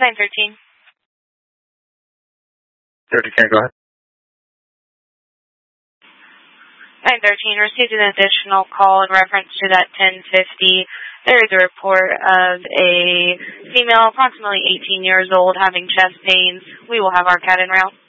913. 30K, go ahead. 913, received an additional call in reference to that 1050. There is a report of a female, approximately 18 years old, having chest pains. We will have our CAT en route.